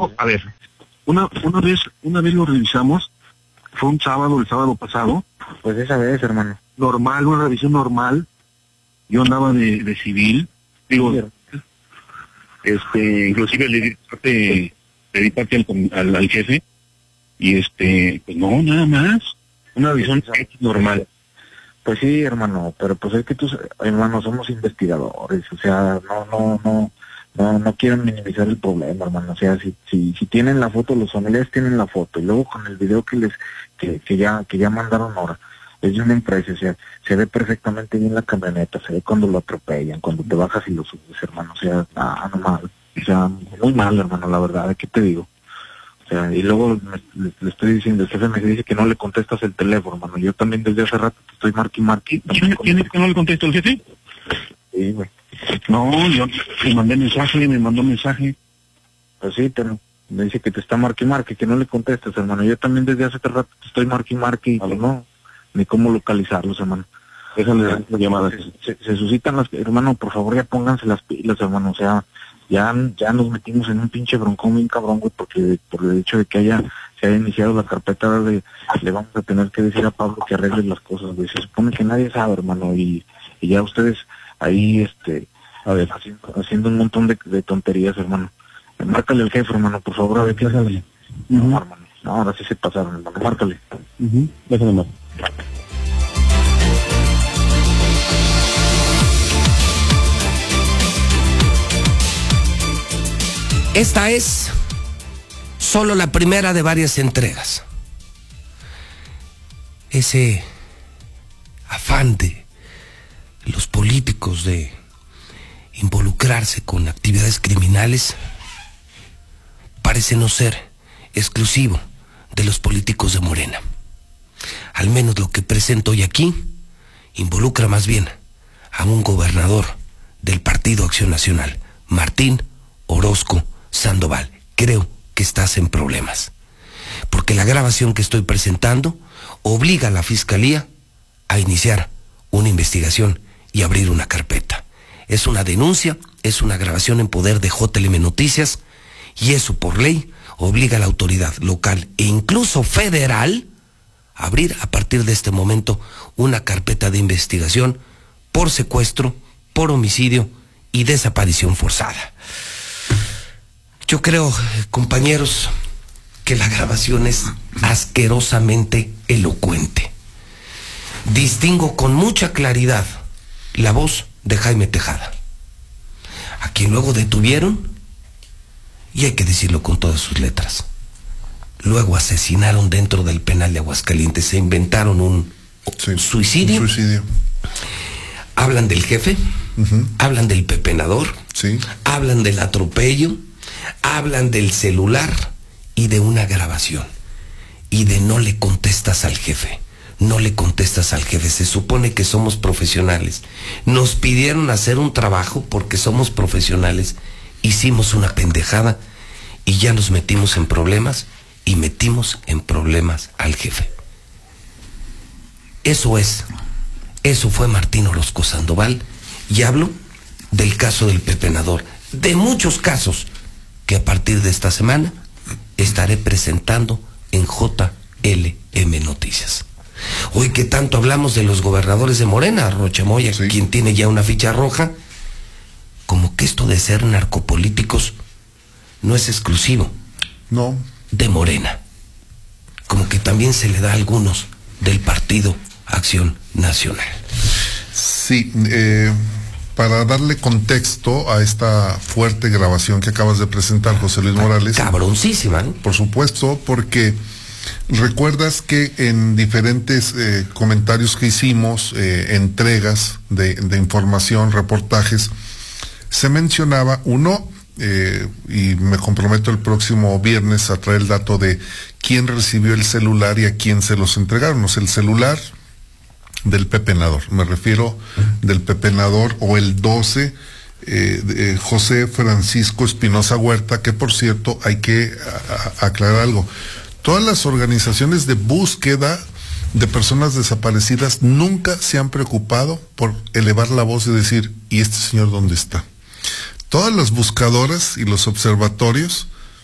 No, a ver, una vez lo revisamos, fue el sábado pasado. Pues esa vez, hermano. Normal, una revisión normal. Yo andaba de civil, digo, inclusive le di parte al jefe, y pues no, nada más, una revisión normal. Pues sí, hermano, pero pues es que tú, hermano, somos investigadores, o sea, no quieren minimizar el problema, hermano. O sea, si tienen la foto, los familiares tienen la foto, y luego con el video que ya mandaron ahora, es de una empresa, o sea, se ve perfectamente bien la camioneta, se ve cuando lo atropellan, cuando te bajas y lo subes, hermano. O sea, no mal, o sea, muy mal, hermano, la verdad, ¿qué te digo? O sea, y luego le estoy diciendo, el jefe me dice que no le contestas el teléfono, hermano. Yo también desde hace rato te estoy marqui. ¿Quién es que no le contesto el jefe? Sí, güey. No, yo me mandó mensaje. Pues sí, pero me dice que te está marqui, que no le contestes, hermano. Yo también desde hace rato te estoy marqui, no, ni cómo localizarlos, hermano. Déjale las llamadas. Se suscitan las, hermano, por favor ya pónganse las pilas, hermano. O sea, ya nos metimos en un pinche broncón bien cabrón, güey, porque por el hecho de que se haya iniciado la carpeta, le vamos a tener que decir a Pablo que arregle las cosas, güey. Se supone que nadie sabe, hermano, y ya ustedes ahí, a ver, haciendo un montón de tonterías, hermano. Márcale al jefe, hermano, por favor, a ver qué sale. No, hermano, no, ahora sí se pasaron, hermano, márcale. Déjame más. Esta es solo la primera de varias entregas. Ese afán de los políticos de involucrarse con actividades criminales parece no ser exclusivo de los políticos de Morena. Al menos lo que presento hoy aquí involucra más bien a un gobernador del Partido Acción Nacional, Martín Orozco Sandoval. Creo que estás en problemas, porque la grabación que estoy presentando obliga a la Fiscalía a iniciar una investigación y abrir una carpeta. Es una denuncia, es una grabación en poder de JLM Noticias, y eso por ley obliga a la autoridad local e incluso federal a abrir a partir de este momento una carpeta de investigación por secuestro, por homicidio y desaparición forzada. Yo creo, compañeros, que la grabación es asquerosamente elocuente. Distingo con mucha claridad la voz de Jaime Tejada, a quien luego detuvieron, y hay que decirlo con todas sus letras. Luego asesinaron dentro del penal de Aguascalientes, se inventaron un suicidio. Un suicidio. Hablan del jefe, hablan del pepenador, hablan del atropello, hablan del celular y de una grabación. Y de no le contestas al jefe. No le contestas al jefe. Se supone que somos profesionales. Nos pidieron hacer un trabajo porque somos profesionales. Hicimos una pendejada y ya nos metimos en problemas y metimos en problemas al jefe. Eso fue Martín Orozco Sandoval, y hablo del caso del pepenador, de muchos casos que a partir de esta semana estaré presentando en JLM Noticias. Hoy que tanto hablamos de los gobernadores de Morena, Rocha Moya, quien tiene ya una ficha roja, como que esto de ser narcopolíticos no es exclusivo de Morena, como que también se le da a algunos del Partido Acción Nacional. Sí, para darle contexto a esta fuerte grabación que acabas de presentar, José Luis Morales. Cabroncísima, ¿no? Por supuesto, porque recuerdas que en diferentes comentarios que hicimos, entregas de información, reportajes, se mencionaba y me comprometo el próximo viernes a traer el dato de quién recibió el celular y a quién se los entregaron. O sea, el celular del pepenador, me refiero del pepenador, o el 12, José Francisco Espinosa Huerta, que por cierto hay que aclarar algo. Todas las organizaciones de búsqueda de personas desaparecidas nunca se han preocupado por elevar la voz y decir, ¿y este señor dónde está? Todas las buscadoras y los observatorios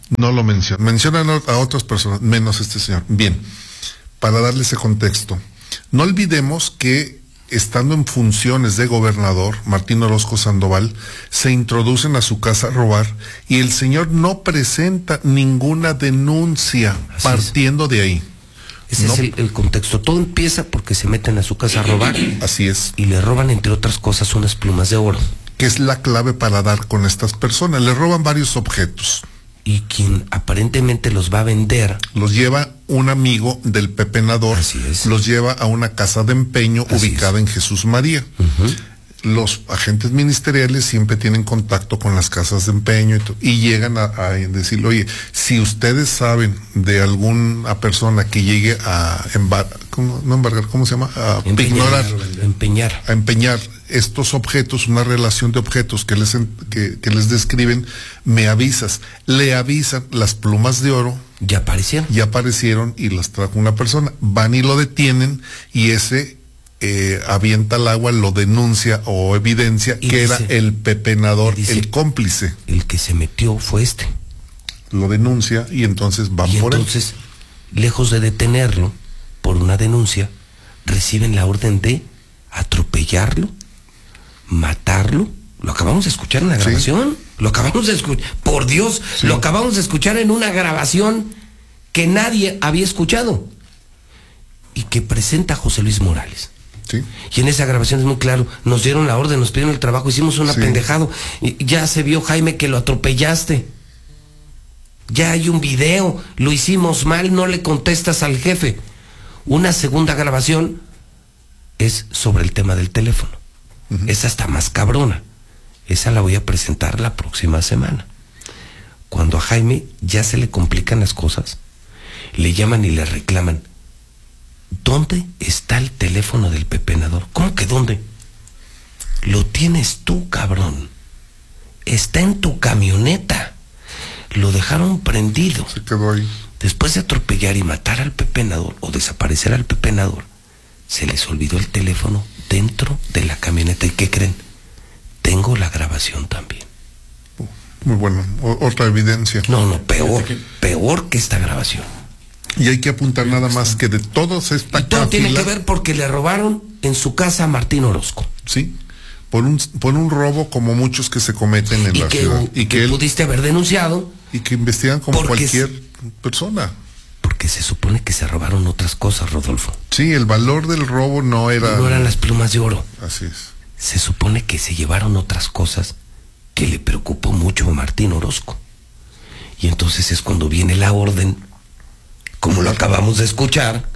No lo menciona. Mencionan a otras personas, menos este señor. Bien, para darle ese contexto. No olvidemos que, estando en funciones de gobernador, Martín Orozco Sandoval, se introducen a su casa a robar y el señor no presenta ninguna denuncia. Así partiendo de ahí. Ese es el contexto. Todo empieza porque se meten a su casa a robar. Así es. Y le roban, entre otras cosas, unas plumas de oro. Que es la clave para dar con estas personas. Le roban varios objetos. Y quien aparentemente los va a vender, los lleva un amigo del pepenador. Así es. Los lleva a una casa de empeño ubicada en Jesús María. Los agentes ministeriales siempre tienen contacto con las casas de empeño y llegan a decirle, oye, si ustedes saben de alguna persona que llegue a ¿cómo se llama? A empeñar estos objetos, una relación de objetos que les describen, me avisas. Le avisan, las plumas de oro ya aparecieron y las trajo una persona. Van y lo detienen y ese avienta al agua, lo denuncia o evidencia y que dice, era el pepenador, el cómplice. El que se metió fue este. Lo denuncia y entonces van por él. Entonces, lejos de detenerlo por una denuncia, reciben la orden de atropellarlo, matarlo. Lo acabamos de escuchar en la grabación. Sí. Lo acabamos de escuchar. Por Dios, sí. Lo acabamos de escuchar en una grabación que nadie había escuchado y que presenta José Luis Morales. Sí. Y en esa grabación es muy claro, nos dieron la orden, nos pidieron el trabajo, hicimos una pendejado, y ya se vio, Jaime, que lo atropellaste. Ya hay un video, lo hicimos mal, no le contestas al jefe. Una segunda grabación es sobre el tema del teléfono. Esa está más cabrona. Esa la voy a presentar la próxima semana. Cuando a Jaime ya se le complican las cosas, le llaman y le reclaman, ¿dónde está el teléfono del pepenador? ¿Cómo que dónde? Lo tienes tú, cabrón. Está en tu camioneta. Lo dejaron prendido. Se quedó ahí. Después de atropellar y matar al pepenador o desaparecer al pepenador, se les olvidó el teléfono dentro de la camioneta. ¿Y qué creen? Tengo la grabación también. Muy bueno. Otra evidencia. No, peor que esta grabación. Y hay que apuntar nada más que de todos esta cáfila... Todo tiene que ver porque le robaron en su casa a Martín Orozco. Sí, por un robo como muchos que se cometen en la ciudad. Y que él pudiste haber denunciado. Y que investigan como cualquier persona. Porque se supone que se robaron otras cosas, Rodolfo. Sí, el valor del robo no eran las plumas de oro. Así es. Se supone que se llevaron otras cosas que le preocupó mucho a Martín Orozco. Y entonces es cuando viene la orden... Como lo acabamos de escuchar,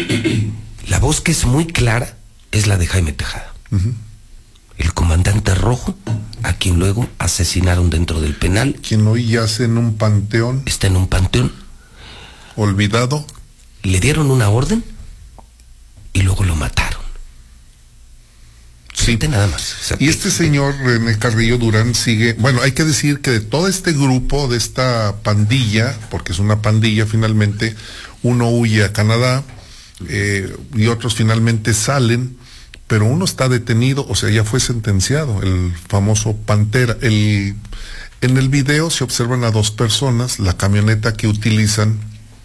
la voz que es muy clara es la de Jaime Tejada. El comandante rojo, a quien luego asesinaron dentro del penal. Quien hoy yace en un panteón. Está en un panteón. Olvidado. Le dieron una orden y luego lo mataron. Sí. Nada más. O sea, y este señor René Carrillo Durán sigue, bueno, hay que decir que de todo este grupo, de esta pandilla, porque es una pandilla finalmente, uno huye a Canadá y otros finalmente salen, pero uno está detenido, o sea, ya fue sentenciado, el famoso Pantera. En el video se observan a dos personas, la camioneta que utilizan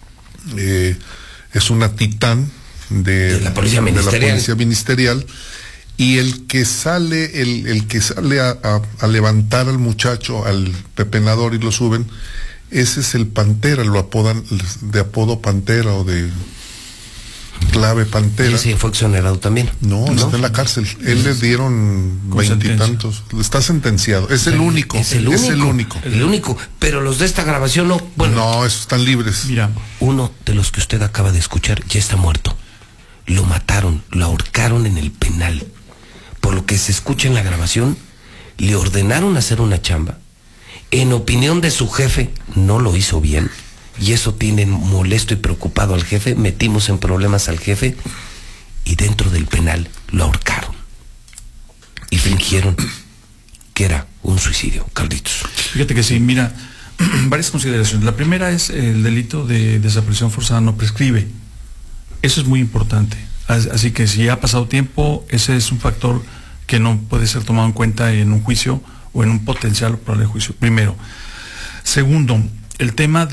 es una Titán de la Policía Ministerial. Y el que sale a levantar al muchacho, al pepenador, y lo suben, ese es el Pantera, lo apodan de apodo Pantera o de clave Pantera. ¿Y ese fue exonerado también? No, está en la cárcel. Él le dieron 20 y tantos. Está sentenciado. Es el único. Es el único. Pero los de esta grabación no. Bueno, no, esos están libres. Mira, uno de los que usted acaba de escuchar ya está muerto. Lo mataron, lo ahorcaron en el penal. Por lo que se escucha en la grabación, le ordenaron hacer una chamba. En opinión de su jefe, no lo hizo bien. Y eso tiene molesto y preocupado al jefe. Metimos en problemas al jefe. Y dentro del penal lo ahorcaron. Y fingieron que era un suicidio, Carlitos. Fíjate que sí, mira, varias consideraciones. La primera es el delito de desaparición forzada no prescribe. Eso es muy importante. Así que si ha pasado tiempo, ese es un factor que no puede ser tomado en cuenta en un juicio o en un potencial probable juicio. Primero. Segundo, el tema